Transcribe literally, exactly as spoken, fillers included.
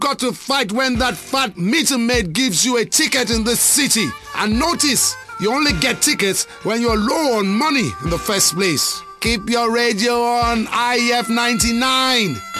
got to fight when that fat meter maid gives you a ticket in the city. And notice, you only get tickets when you're low on money in the first place. Keep your radio on I F ninety-nine.